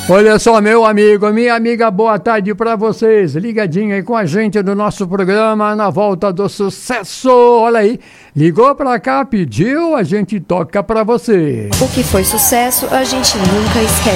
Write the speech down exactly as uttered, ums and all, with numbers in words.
Olha só, meu amigo, minha amiga, boa tarde pra vocês. Ligadinho aí com a gente no nosso programa Na Volta do Sucesso. Olha aí, ligou pra cá, pediu, a gente toca pra você. O que foi sucesso, a gente nunca esquece.